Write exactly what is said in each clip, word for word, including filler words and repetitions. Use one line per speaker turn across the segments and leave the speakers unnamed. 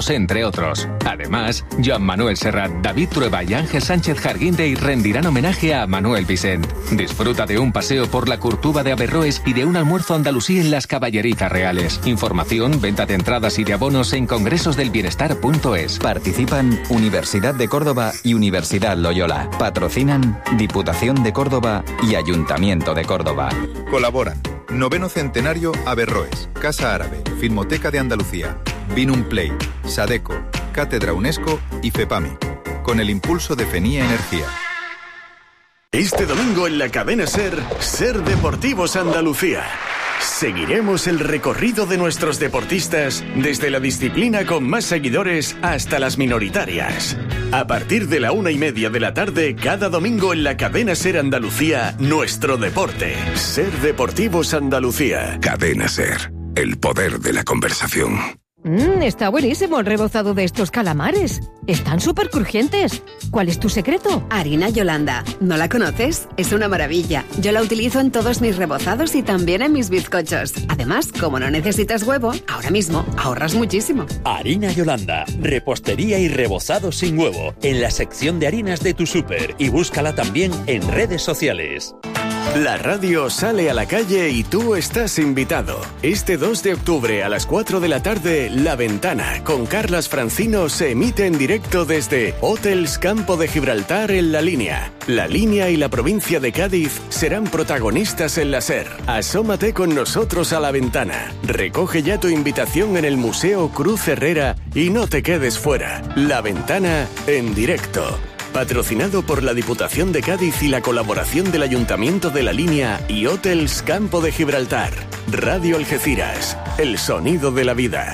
entre otros. Además, Joan Manuel Serrat, David Trueba y Ángel Sánchez Jarguindey rendirán homenaje a Manuel Vicent. Disfruta de un paseo por la Curtuba de Averroes y de un almuerzo andalusí en las Caballerizas Reales. Información, venta de entradas y de abonos en congresosdelbienestar punto es.
Participan Universidad de Córdoba y Universidad Loyola. Patrocinan Diputación de Córdoba y Ayuntamiento de Córdoba.
Colaboran Noveno Centenario Averroes, Casa Árabe, Filmoteca de Andalucía, Vinum Play, Sadeco, Cátedra UNESCO y FEPAMI, con el impulso de FENIA Energía.
Este domingo en la cadena SER, SER Deportivos Andalucía. Seguiremos el recorrido de nuestros deportistas desde la disciplina con más seguidores hasta las minoritarias. A partir de la una y media de la tarde, cada domingo en la cadena SER Andalucía, nuestro deporte. SER Deportivos Andalucía.
Cadena SER, el poder de la conversación.
Mmm, está buenísimo el rebozado de estos calamares. Están súper crujientes. ¿Cuál es tu secreto?
Harina Yolanda. ¿No la conoces? Es una maravilla. Yo la utilizo en todos mis rebozados y también en mis bizcochos. Además, como no necesitas huevo, ahora mismo ahorras muchísimo.
Harina Yolanda. Repostería y rebozado sin huevo. En la sección de harinas de tu súper. Y búscala también en redes sociales.
La radio sale a la calle y tú estás invitado. Este dos de octubre a las cuatro de la tarde, La Ventana, con Carlas Francino, se emite en directo desde Hotels Campo de Gibraltar en La Línea. La Línea y la provincia de Cádiz serán protagonistas en la SER. Asómate con nosotros a La Ventana. Recoge ya tu invitación en el Museo Cruz Herrera y no te quedes fuera. La Ventana en directo. Patrocinado por la Diputación de Cádiz y la colaboración del Ayuntamiento de La Línea y Hotels Campo de Gibraltar. Radio Algeciras, el sonido de la vida.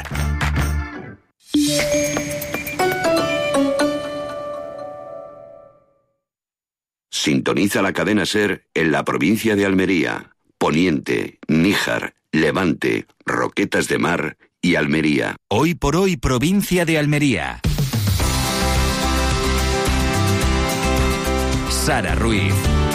Sintoniza la cadena SER en la provincia de Almería, Poniente, Níjar, Levante, Roquetas de Mar y Almería.
Hoy por hoy, provincia de Almería. Sara Ruiz.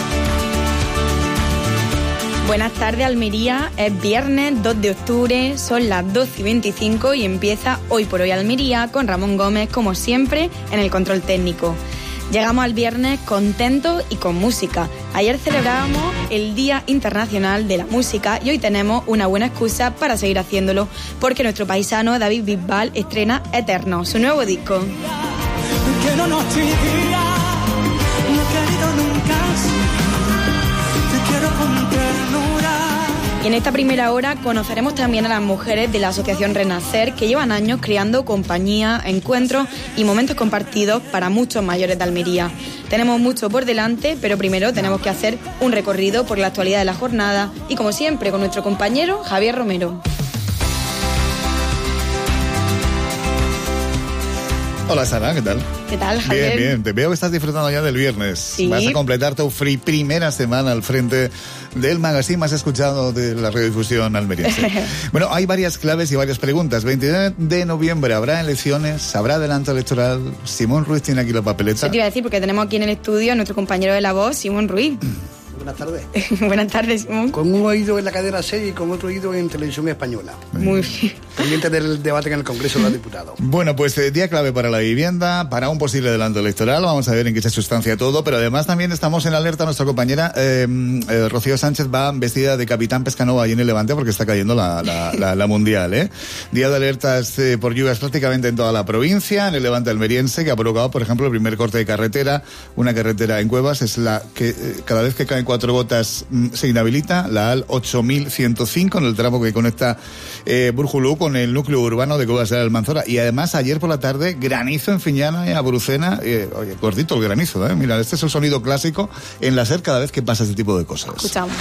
Buenas tardes, Almería. Es viernes dos de octubre, son las doce y veinticinco y empieza Hoy por Hoy Almería con Ramón Gómez, como siempre, en el control técnico. Llegamos al viernes contentos y con música. Ayer celebrábamos el Día Internacional de la Música y hoy tenemos una buena excusa para seguir haciéndolo, porque nuestro paisano David Bisbal estrena Eterno, su nuevo disco.
Que no nos diría. No he querido nunca así, te quiero con ternura.
Y en esta primera hora conoceremos también a las mujeres de la Asociación Renacer, que llevan años creando compañía, encuentros y momentos compartidos para muchos mayores de Almería. Tenemos mucho por delante, pero primero tenemos que hacer un recorrido por la actualidad de la jornada y, como siempre, con nuestro compañero Javier Romero.
Hola Sara, ¿qué tal?
¿Qué tal, Javier?
Bien, bien, te veo que estás disfrutando ya del viernes.
Sí.
Vas a completar tu free primera semana al frente del magazine más escuchado de la radiodifusión almeriense. Bueno, hay varias claves y varias preguntas. veintidós de noviembre, ¿habrá elecciones? ¿Habrá adelanto electoral? Simón Ruiz tiene aquí la papeleta.
Yo te iba a decir, porque tenemos aquí en el estudio a nuestro compañero de La Voz, Simón Ruiz.
Buenas tardes.
Buenas tardes, Simón.
Con un oído en la cadena SER y con otro oído en Televisión Española.
Muy bien.
Pendiente del debate en el Congreso de los Diputados.
Bueno, pues eh, día clave para la vivienda, para un posible adelanto electoral. Vamos a ver en qué se sustancia todo, pero además también estamos en alerta. Nuestra compañera eh, eh, Rocío Sánchez va vestida de Capitán Pescanova ahí en el Levante porque está cayendo la, la, la, la Mundial, ¿eh? Día de alertas eh, por lluvias prácticamente en toda la provincia, en el Levante almeriense, que ha provocado, por ejemplo, el primer corte de carretera. Una carretera en Cuevas es la que eh, cada vez que caen cuatro gotas mm, se inhabilita, la A L ocho mil ciento cinco, en el tramo que conecta eh, Burjulú con el núcleo urbano de Cuevas de Almanzora. Y además ayer por la tarde granizo en Fiñana y Aburucena. Eh, oye, gordito el granizo, ¿eh? Mira, este es el sonido clásico en la SER cada vez que pasa este tipo de cosas.
Escuchamos.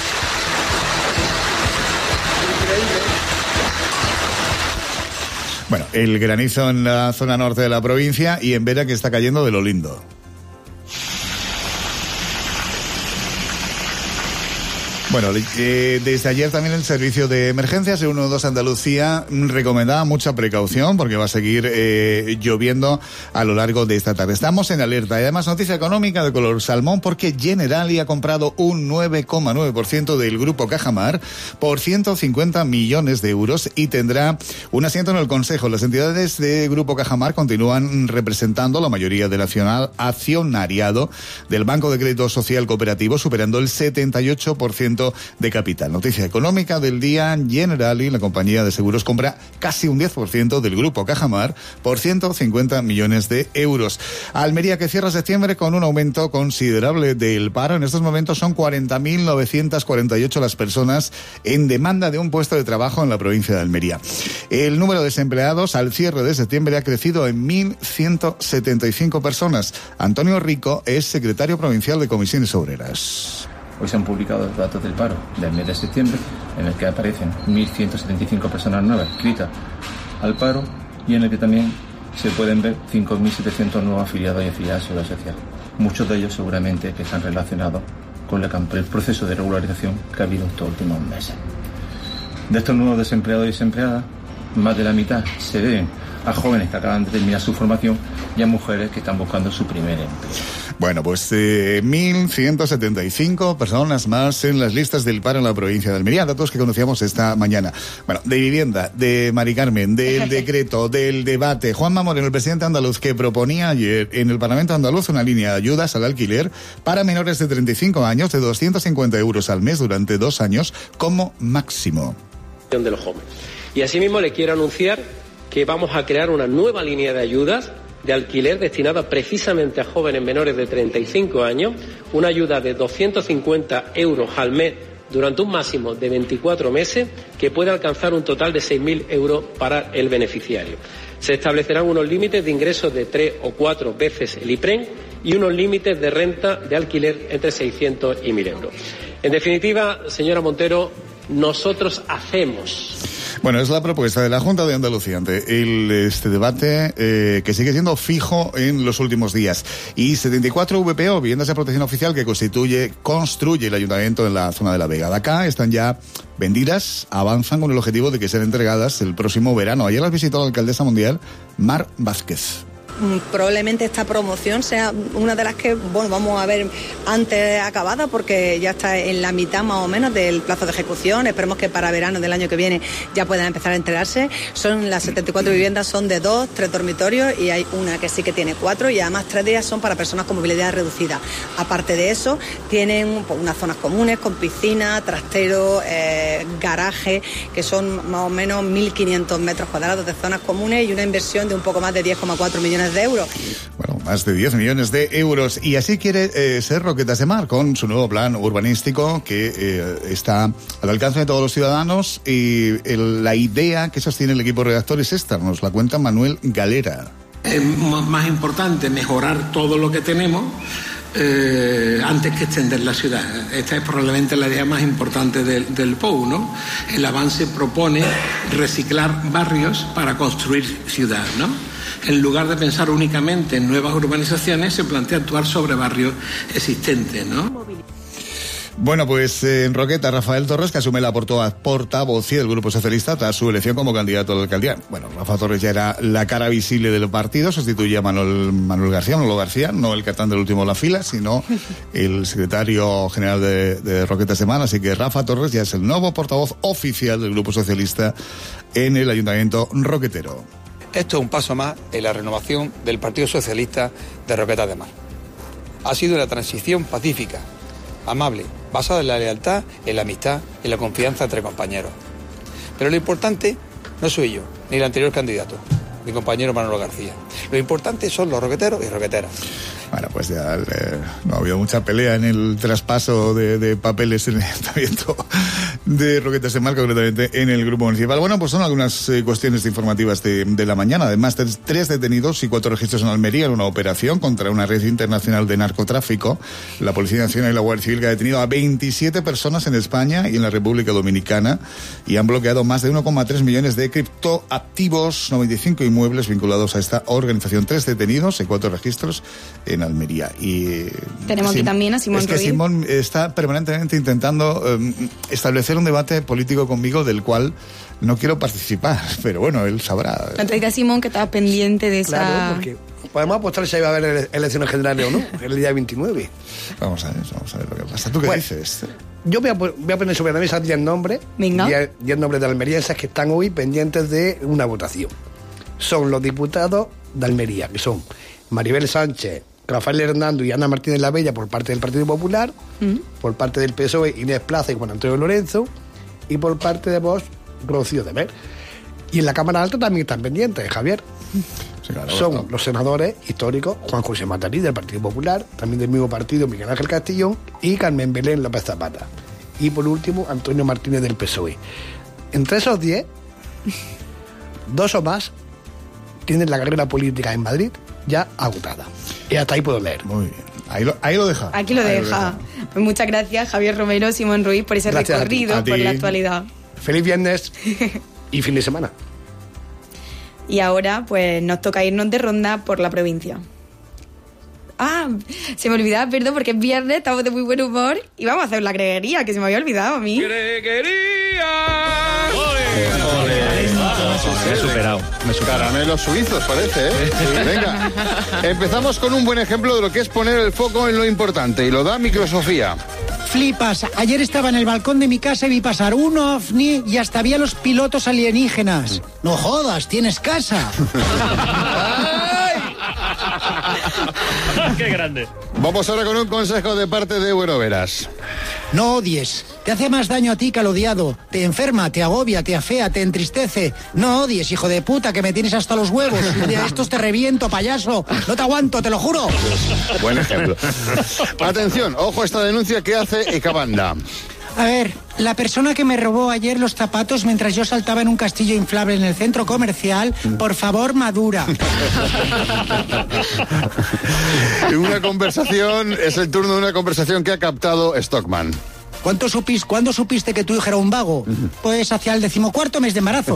Bueno, el granizo en la zona norte de la provincia y en Vera, que está cayendo de lo lindo. Bueno, eh, desde ayer también el servicio de emergencias de uno dos Andalucía recomendaba mucha precaución porque va a seguir eh, lloviendo a lo largo de esta tarde. Estamos en alerta. Y además noticia económica de color salmón porque Generali ha comprado un nueve coma nueve por ciento del grupo Cajamar por ciento cincuenta millones de euros y tendrá un asiento en el Consejo. Las entidades de grupo Cajamar continúan representando la mayoría del accionariado del Banco de Crédito Social Cooperativo, superando el setenta y ocho por ciento de capital. Noticia económica del día: Generali, la compañía de seguros, compra casi un diez por ciento del grupo Cajamar por ciento cincuenta millones de euros. Almería, que cierra septiembre con un aumento considerable del paro. En estos momentos son cuarenta mil novecientas cuarenta y ocho las personas en demanda de un puesto de trabajo en la provincia de Almería. El número de desempleados al cierre de septiembre ha crecido en mil ciento setenta y cinco personas. Antonio Rico es secretario provincial de Comisiones Obreras.
Hoy se han publicado los datos del paro del mes de septiembre, en el que aparecen mil ciento setenta y cinco personas nuevas inscritas al paro y en el que también se pueden ver cinco mil setecientos nuevos afiliados y afiliadas a la Seguridad Social. Muchos de ellos seguramente que están relacionados con la, el proceso de regularización que ha habido estos últimos meses. De estos nuevos desempleados y desempleadas, más de la mitad se deben a jóvenes que acaban de terminar su formación y a mujeres que están buscando su primer empleo.
Bueno, pues eh, mil ciento setenta y cinco personas más en las listas del paro en la provincia de Almería, datos que conocíamos esta mañana. Bueno, de vivienda, de Mari Carmen, del decreto, del debate. Juanma Moreno, el presidente andaluz, que proponía ayer en el Parlamento andaluz una línea de ayudas al alquiler para menores de treinta y cinco años de doscientos cincuenta euros al mes durante dos años como máximo.
De los jóvenes. Y asimismo le quiero anunciar que vamos a crear una nueva línea de ayudas de alquiler destinada precisamente a jóvenes menores de treinta y cinco años, una ayuda de doscientos cincuenta euros al mes durante un máximo de veinticuatro meses, que puede alcanzar un total de seis mil euros para el beneficiario. Se establecerán unos límites de ingresos de tres o cuatro veces el IPREN y unos límites de renta de alquiler entre seiscientos y mil euros. En definitiva, señora Montero, nosotros hacemos.
Bueno, es la propuesta de la Junta de Andalucía ante el, este debate eh, que sigue siendo fijo en los últimos días. Y setenta y cuatro V P O, viviendas de protección oficial, que constituye, construye el Ayuntamiento en la zona de La Vega. De acá están ya vendidas, avanzan con el objetivo de que sean entregadas el próximo verano. Ayer las visitó la alcaldesa mundial, Mar Vázquez.
Probablemente esta promoción sea una de las que, bueno, vamos a ver antes acabada, porque ya está en la mitad más o menos del plazo de ejecución. Esperemos que para verano del año que viene ya puedan empezar a entregarse. Son las setenta y cuatro viviendas, son de dos, tres dormitorios, y hay una que sí que tiene cuatro, y además tres de ellas son para personas con movilidad reducida. Aparte de eso, tienen pues, unas zonas comunes con piscina, trastero, eh, garaje, que son más o menos mil quinientos metros cuadrados de zonas comunes, y una inversión de un poco más de diez coma cuatro millones de euros.
Bueno, más de diez millones de euros. Y así quiere eh, ser Roquetas de Mar, con su nuevo plan urbanístico que eh, está al alcance de todos los ciudadanos. Y el, la idea que sostiene el equipo redactor es esta, nos la cuenta Manuel Galera.
Es más importante mejorar todo lo que tenemos Eh, antes que extender la ciudad. Esta es probablemente la idea más importante del, del P O U, ¿no? El avance propone reciclar barrios para construir ciudad, ¿no? En lugar de pensar únicamente en nuevas urbanizaciones, se plantea actuar sobre barrios existentes, ¿no?
Bueno, pues eh, en Roqueta, Rafael Torres, que asume la portavocía del Grupo Socialista tras su elección como candidato a la alcaldía. Bueno, Rafa Torres ya era la cara visible del partido, sustituye a Manuel, Manuel García, Manolo García, no el catán del último en la fila, sino el secretario general de, de Roquetas de Mar. Así que Rafa Torres ya es el nuevo portavoz oficial del Grupo Socialista en el Ayuntamiento roquetero.
Esto es un paso más en la renovación del Partido Socialista de Roquetas de Mar. Ha sido una transición pacífica, amable, basada en la lealtad, en la amistad, en la confianza entre compañeros. Pero lo importante no soy yo, ni el anterior candidato, mi compañero Manolo García. Lo importante son los roqueteros y roqueteras.
Bueno, pues ya eh, no ha habido mucha pelea en el traspaso de, de papeles en el Ayuntamiento de Roquetas de Mar, concretamente en el Grupo Municipal. Bueno, pues son algunas eh, cuestiones informativas de, de la mañana. Además, tres, tres detenidos y cuatro registros en Almería en una operación contra una red internacional de narcotráfico. La Policía Nacional y la Guardia Civil que ha detenido a veintisiete personas en España y en la República Dominicana y han bloqueado más de uno coma tres millones de criptoactivos, noventa y cinco inmuebles vinculados a esta organización. Tres detenidos y cuatro registros en Almería. Y
tenemos
Sim-
aquí también a Simón
Es que
Ruiz.
Simón está permanentemente intentando eh, establecer un debate político conmigo del cual no quiero participar, pero bueno, él sabrá.
Antes de Simón, que estaba pendiente de esa...
Claro, porque podemos apostar si va a haber ele- elecciones generales o no, el día veintinueve.
Vamos a ver, vamos a ver lo que pasa. ¿Tú qué
Bueno,
dices?
Yo voy a, po- voy a poner sobre la mesa diez nombres,
Venga.
diez nombres de almerienses que están hoy pendientes de una votación. Son los diputados de Almería, que son Maribel Sánchez, Rafael Hernando y Ana Martínez La Bella por parte del Partido Popular,
¿Mm?
por parte del P S O E Inés Plaza y Juan Antonio Lorenzo, y por parte de Vox Rocío de Mer. Y en la Cámara Alta también están pendientes, Javier.
Sí, claro,
Son
bueno.
los senadores históricos Juan José Matarí del Partido Popular, también del mismo partido Miguel Ángel Castillón y Carmen Belén López Zapata. Y por último, Antonio Martínez del P S O E. Entre esos diez, dos o más tienen la carrera política en Madrid ya agotada. Y hasta ahí puedo leer.
Muy bien. Ahí lo, ahí lo deja.
Aquí lo
Ahí
deja. Pues muchas gracias, Javier Romero, Simón Ruiz, por ese
Gracias a ti.
recorrido
A ti.
por la actualidad.
Feliz viernes y fin de semana.
Y ahora, pues nos toca irnos de ronda por la provincia. Ah, se me olvidaba, perdón, porque es viernes, estamos de muy buen humor y vamos a hacer la greguería, que se me había olvidado a mí.
Me he superado. Me he superado.
Caramelos suizos, parece, ¿eh? Venga, empezamos con un buen ejemplo de lo que es poner el foco en lo importante, y lo da Microsofía.
Flipas, ayer estaba en el balcón de mi casa y vi pasar un ovni y hasta vi a los pilotos alienígenas. No jodas, tienes casa.
¡Qué grande!
Vamos ahora con un consejo de parte de Buenoveras.
No odies, te hace más daño a ti que al odiado. Te enferma, te agobia, te afea, te entristece. No odies, hijo de puta, que me tienes hasta los huevos. Un día de estos te reviento, payaso. No te aguanto, te lo juro.
Buen ejemplo. Atención, ojo a esta denuncia que hace Ecabanda.
A ver, la persona que me robó ayer los zapatos mientras yo saltaba en un castillo inflable en el centro comercial, por favor, madura.
Una conversación, es el turno de una conversación que ha captado Stockman.
¿Cuánto supiste, ¿Cuándo supiste que tu hijo era un vago? Pues hacia el decimocuarto mes de embarazo.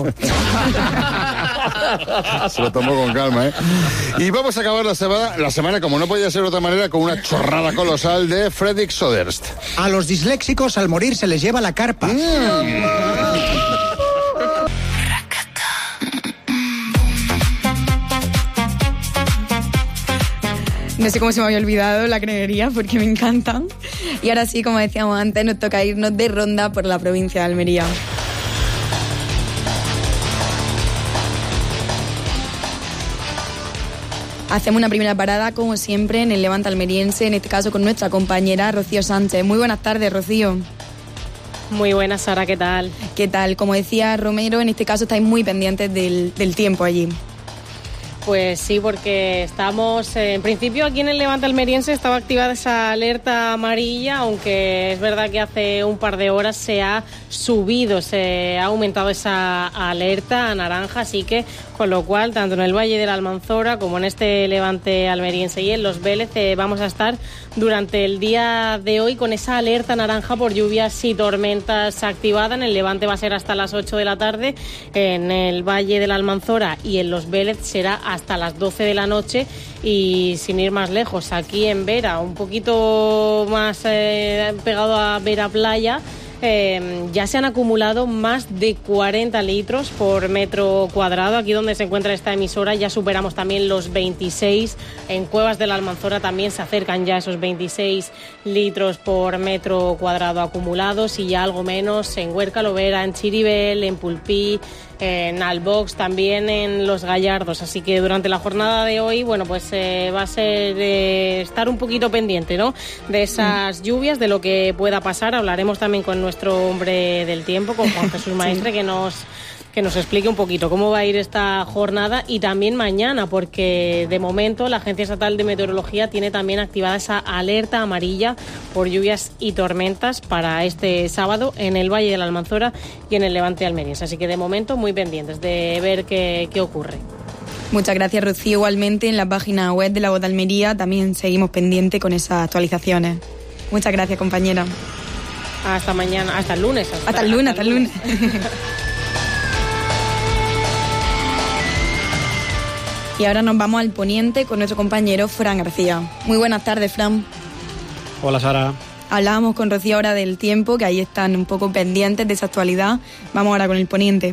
Se lo tomó con calma, ¿eh? Y vamos a acabar la semana, la semana, como no podía ser de otra manera, con una chorrada colosal de Fredrik Soderst.
A los disléxicos al morir se les lleva la carpa.
No sé cómo se me había olvidado la creería porque me encantan. Y ahora sí, como decíamos antes, nos toca irnos de ronda por la provincia de Almería. Hacemos una primera parada, como siempre, en el Levante almeriense, en este caso con nuestra compañera Rocío Sánchez. Muy buenas tardes, Rocío.
Muy buenas, Sara, ¿qué tal?
¿Qué tal? Como decía Romero, en este caso estáis muy pendientes del, del tiempo allí.
Pues sí, porque estamos, eh, en principio aquí en el Levante almeriense estaba activada esa alerta amarilla, aunque es verdad que hace un par de horas se ha subido, se ha aumentado esa alerta a naranja, así que con lo cual tanto en el Valle de la Almanzora como en este Levante almeriense y en Los Vélez eh, vamos a estar durante el día de hoy con esa alerta naranja por lluvias y tormentas activada. En el Levante va a ser hasta las ocho de la tarde, en el Valle de la Almanzora y en Los Vélez será hasta las doce de la noche. Y sin ir más lejos, aquí en Vera, un poquito más eh, pegado a Vera Playa, Eh, ya se han acumulado más de cuarenta litros por metro cuadrado. Aquí donde se encuentra esta emisora ya superamos también los veintiséis. En Cuevas de la Almanzora también se acercan ya esos veintiséis litros por metro cuadrado acumulados, y ya algo menos en Huerca Lovera, en Chiribel, en Pulpí, en Albox, también en Los Gallardos. Así que durante la jornada de hoy, bueno, pues eh, va a ser eh, estar un poquito pendiente, ¿no?, de esas lluvias, de lo que pueda pasar. Hablaremos también con nuestro hombre del tiempo, con Juan Jesús Maestre, sí, que nos que nos explique un poquito cómo va a ir esta jornada y también mañana, porque de momento la Agencia Estatal de Meteorología tiene también activada esa alerta amarilla por lluvias y tormentas para este sábado en el Valle de la Almanzora y en el Levante almeriense. Así que de momento muy pendientes de ver qué, qué ocurre.
Muchas gracias, Rocío. Igualmente en la página web de La Voz de Almería también seguimos pendientes con esas actualizaciones. Muchas gracias, compañera.
Hasta mañana, hasta el lunes.
Hasta, hasta el lunes, hasta el lunes. Y ahora nos vamos al poniente con nuestro compañero Fran García. Muy buenas tardes, Fran.
Hola, Sara.
Hablábamos con Rocío ahora del tiempo, que ahí están un poco pendientes de esa actualidad. Vamos ahora con el poniente.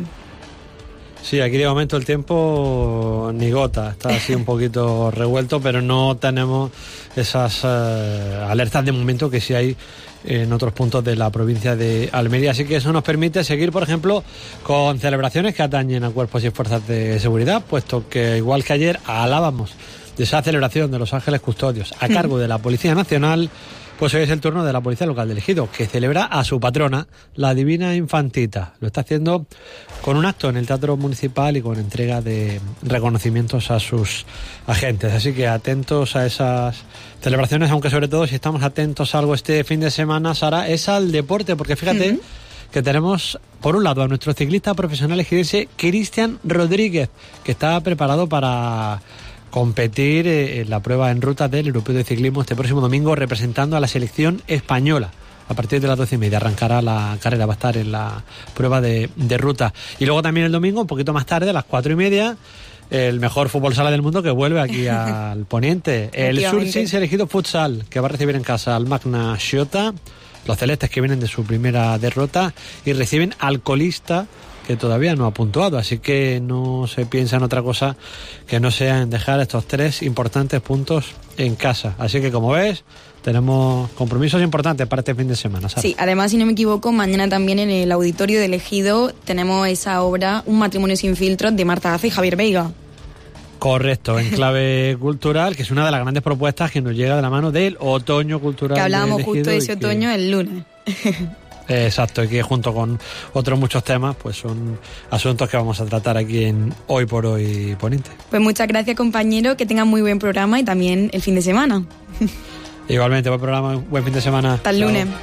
Sí, aquí de momento el tiempo ni gota, está así un poquito revuelto, pero no tenemos esas eh, alertas de momento que sí hay en otros puntos de la provincia de Almería, así que eso nos permite seguir, por ejemplo, con celebraciones que atañen a cuerpos y fuerzas de seguridad, puesto que igual que ayer hablábamos de esa celebración de los Ángeles Custodios a cargo de la Policía Nacional, pues hoy es el turno de la Policía Local de Ejido, que celebra a su patrona, la Divina Infantita. Lo está haciendo con un acto en el Teatro Municipal y con entrega de reconocimientos a sus agentes. Así que atentos a esas celebraciones, aunque sobre todo si estamos atentos a algo este fin de semana, Sara, es al deporte, porque fíjate uh-huh. que tenemos, por un lado, a nuestro ciclista profesional ejidense, Cristian Rodríguez, que está preparado para competir en la prueba en ruta del Europeo de Ciclismo este próximo domingo, representando a la selección española. A partir de las doce y media arrancará la carrera, va a estar en la prueba de, de ruta. Y luego también el domingo, un poquito más tarde, a las cuatro y media, el mejor fútbol sala del mundo que vuelve aquí al poniente. El Sursis elegido futsal, que va a recibir en casa al Magna Xota, los celestes que vienen de su primera derrota y reciben al colista, que todavía no ha puntuado, así que no se piensa en otra cosa que no sea en dejar estos tres importantes puntos en casa. Así que, como ves, tenemos compromisos importantes para este fin de semana, ¿sabes?
Sí, además, si no me equivoco, mañana también en el auditorio del Ejido tenemos esa obra, Un matrimonio sin filtros, de Marta Gaza y Javier Veiga.
Correcto, en clave cultural, que es una de las grandes propuestas que nos llega de la mano del otoño cultural.
Que hablábamos
del
justo de ese
que...
otoño el lunes.
Exacto, y que junto con otros muchos temas, pues son asuntos que vamos a tratar aquí en Hoy por Hoy Poniente.
Pues muchas gracias, compañero, que tengan muy buen programa y también el fin de semana.
Igualmente, buen programa, buen fin de semana.
Hasta el
Chao.
lunes.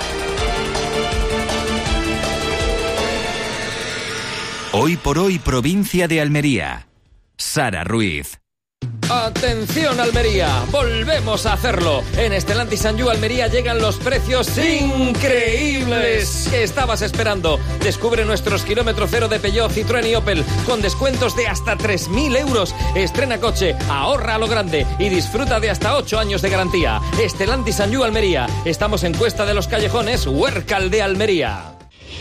Hoy por Hoy Provincia de Almería. Sara Ruiz.
Atención, Almería, volvemos a hacerlo. En Stellantis Sanyu Almería llegan los precios increíbles que estabas esperando. Descubre nuestros kilómetro cero de Peugeot, Citroën y Opel con descuentos de hasta tres mil euros. Estrena coche, ahorra a lo grande y disfruta de hasta ocho años de garantía. Stellantis Sanyu Almería. Estamos en Cuesta de los Callejones, Huércal de Almería.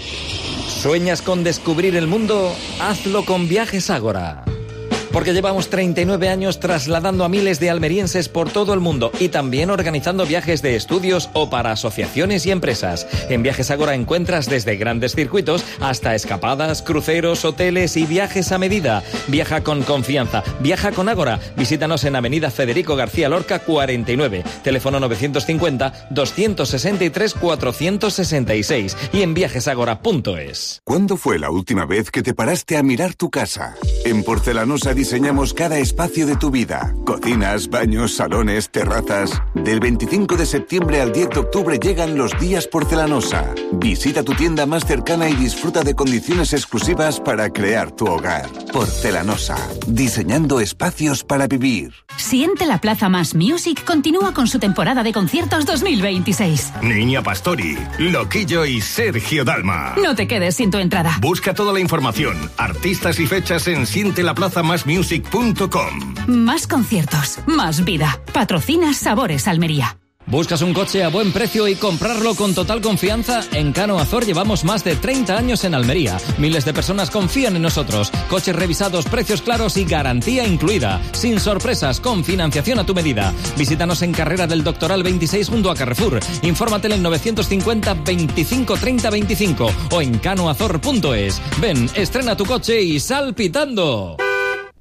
¿Sueñas con descubrir el mundo? Hazlo con Viajes Ágora. Porque llevamos treinta y nueve años trasladando a miles de almerienses por todo el mundo y también organizando viajes de estudios o para asociaciones y empresas. En Viajes Ágora encuentras desde grandes circuitos hasta escapadas, cruceros, hoteles y viajes a medida. Viaja con confianza, viaja con Ágora. Visítanos en Avenida Federico García Lorca cuarenta y nueve, teléfono novecientos cincuenta, doscientos sesenta y tres, cuatrocientos sesenta y seis y en viajeságora punto es.
¿Cuándo fue la última vez que te paraste a mirar tu casa? En Porcelanosa diseñamos cada espacio de tu vida. Cocinas, baños, salones, terrazas. Del veinticinco de septiembre al diez de octubre llegan los días Porcelanosa. Visita tu tienda más cercana y disfruta de condiciones exclusivas para crear tu hogar. Porcelanosa. Diseñando espacios para vivir.
Siente la Plaza Más Music continúa con su temporada de conciertos dos mil veintiséis.
Niña Pastori, Loquillo y Sergio Dalma.
No te quedes sin tu entrada.
Busca toda la información, artistas y fechas en siente la plaza más music punto com.
Más conciertos, más vida. Patrocina Sabores Almería.
¿Buscas un coche a buen precio y comprarlo con total confianza? En Cano Azor llevamos más de treinta años en Almería. Miles de personas confían en nosotros. Coches revisados, precios claros y garantía incluida. Sin sorpresas, con financiación a tu medida. Visítanos en Carrera del Doctoral veintiséis junto a Carrefour. Infórmate en novecientos cincuenta, veinticinco, treinta, veinticinco o en cano azor punto es. Ven, estrena tu coche y sal pitando.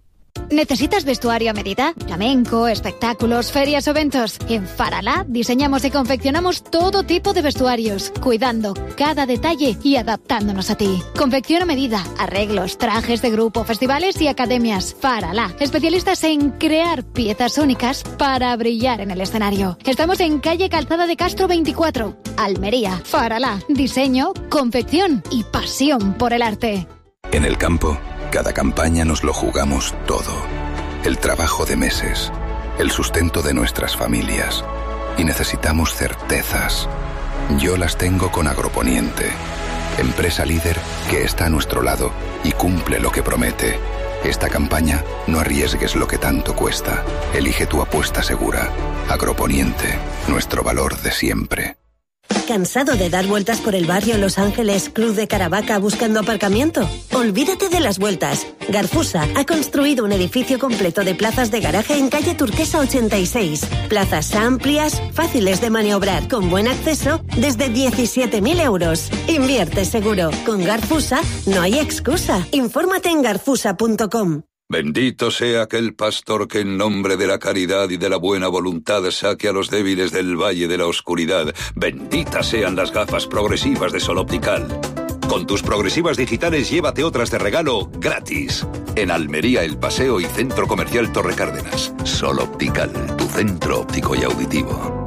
¿Necesitas vestuario a medida? Flamenco, espectáculos, ferias o eventos. En Faralá diseñamos y confeccionamos todo tipo de vestuarios, cuidando cada detalle y adaptándonos a ti. Confección a medida, arreglos, trajes de grupo, festivales y academias. Faralá, especialistas en crear piezas únicas para brillar en el escenario. Estamos en calle Calzada de Castro veinticuatro, Almería. Faralá, diseño, confección y pasión por el arte.
En el campo, cada campaña nos lo jugamos todo. El trabajo de meses, el sustento de nuestras familias. Y necesitamos certezas. Yo las tengo con Agroponiente, empresa líder que está a nuestro lado y cumple lo que promete. Esta campaña, no arriesgues lo que tanto cuesta. Elige tu apuesta segura. Agroponiente, nuestro valor de siempre.
¿Cansado de dar vueltas por el barrio Los Ángeles, Cruz de Caravaca buscando aparcamiento? Olvídate de las vueltas. Garfusa ha construido un edificio completo de plazas de garaje en calle Turquesa ochenta y seis. Plazas amplias, fáciles de maniobrar, con buen acceso, desde diecisiete mil euros. Invierte seguro. Con Garfusa no hay excusa. Infórmate en garfusa punto com.
Bendito sea aquel pastor que en nombre de la caridad y de la buena voluntad saque a los débiles del valle de la oscuridad. Benditas sean las gafas progresivas de Sol Optical. Con tus progresivas digitales llévate otras de regalo gratis. En Almería, El Paseo y Centro Comercial Torre Cárdenas. Sol Optical, tu centro óptico y auditivo.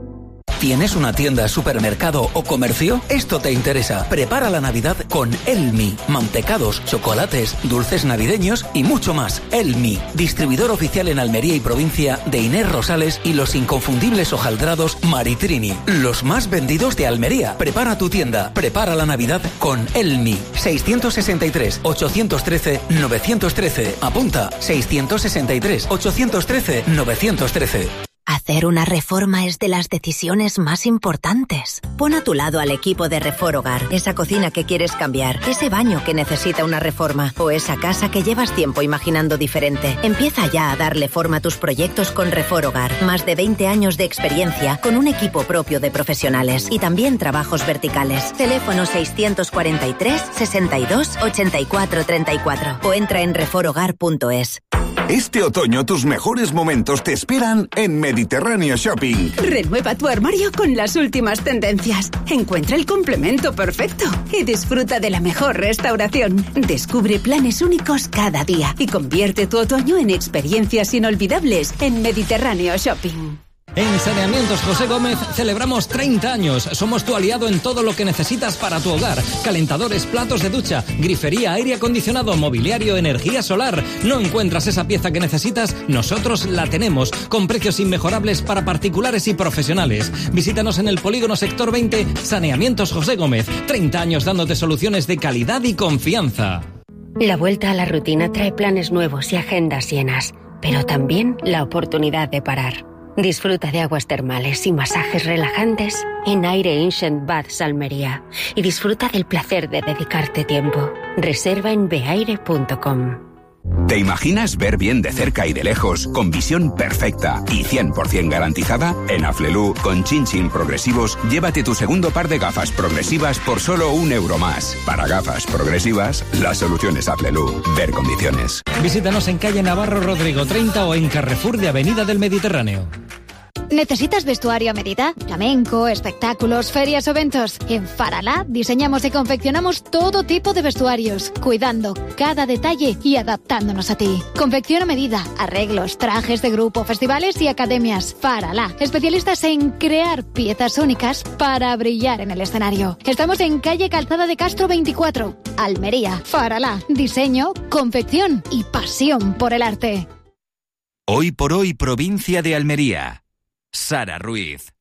¿Tienes una tienda, supermercado o comercio? Esto te interesa. Prepara la Navidad con Elmi. Mantecados, chocolates, dulces navideños y mucho más. Elmi, distribuidor oficial en Almería y provincia de Inés Rosales y los inconfundibles hojaldrados Maritrini. Los más vendidos de Almería. Prepara tu tienda. Prepara la Navidad con Elmi. seiscientos sesenta y tres, ochocientos trece, novecientos trece. Apunta. seiscientos sesenta y tres, ochocientos trece, novecientos trece.
Hacer una reforma es de las decisiones más importantes. Pon a tu lado al equipo de Reforhogar. Esa cocina que quieres cambiar, ese baño que necesita una reforma o esa casa que llevas tiempo imaginando diferente. Empieza ya a darle forma a tus proyectos con Reforhogar. Más de veinte años de experiencia con un equipo propio de profesionales y también trabajos verticales. Teléfono seiscientos cuarenta y tres, sesenta y dos, ochenta y cuatro treinta y cuatro o entra en reforhogar punto es.
Este otoño tus mejores momentos te esperan en Mediterráneo Shopping.
Renueva tu armario con las últimas tendencias. Encuentra el complemento perfecto y disfruta de la mejor restauración. Descubre planes únicos cada día y convierte tu otoño en experiencias inolvidables en Mediterráneo Shopping.
En Saneamientos José Gómez celebramos treinta años. Somos tu aliado en todo lo que necesitas para tu hogar. Calentadores, platos de ducha, grifería, aire acondicionado, mobiliario, energía solar. ¿No encuentras esa pieza que necesitas? Nosotros la tenemos, con precios inmejorables para particulares y profesionales. Visítanos en el Polígono Sector veinte, Saneamientos José Gómez. treinta años dándote soluciones de calidad y confianza.
La vuelta a la rutina trae planes nuevos y agendas llenas, pero también la oportunidad de parar. Disfruta de aguas termales y masajes relajantes en Aire Ancient Baths Almería y disfruta del placer de dedicarte tiempo. Reserva en beaire punto com.
¿Te imaginas ver bien de cerca y de lejos, con visión perfecta y cien por ciento garantizada? En Aflelu, con Chin Chin Progresivos, llévate tu segundo par de gafas progresivas por solo un euro más. Para gafas progresivas, la solución es Aflelu. Ver condiciones.
Visítanos en calle Navarro Rodrigo treinta o en Carrefour de Avenida del Mediterráneo.
¿Necesitas vestuario a medida? Flamenco, espectáculos, ferias o eventos. En Faralá diseñamos y confeccionamos todo tipo de vestuarios, cuidando cada detalle y adaptándonos a ti. Confección a medida, arreglos, trajes de grupo, festivales y academias. Faralá, especialistas en crear piezas únicas para brillar en el escenario. Estamos en calle Calzada de Castro veinticuatro, Almería. Faralá, diseño, confección y pasión por el arte.
Hoy por hoy, provincia de Almería. Sara Ruiz.